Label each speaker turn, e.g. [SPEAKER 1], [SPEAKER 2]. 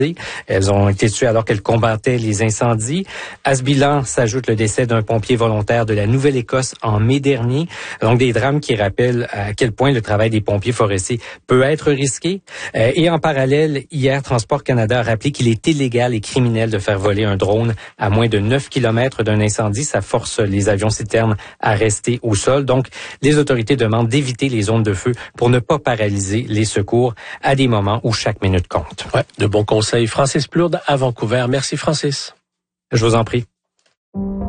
[SPEAKER 1] Elles ont été tuées alors qu'elles combattaient les incendies. À ce bilan s'ajoute le décès d'un pompier volontaire de la Nouvelle-Écosse en mai dernier. Donc des drames qui rappellent à quel point le travail des pompiers forestiers peut être risqué. Et en parallèle, hier, Transport Canada a rappelé qu'il est illégal et criminel de faire voler un drone à moins de 9 km d'un incendie. Ça force les avions citernes à rester au sol. Donc, les autorités demandent d'éviter les zones de feu pour ne pas paralyser les secours à des moments où chaque minute compte.
[SPEAKER 2] Ouais, de bons conseils. Francis Plourde à Vancouver. Merci Francis.
[SPEAKER 1] Je vous en prie.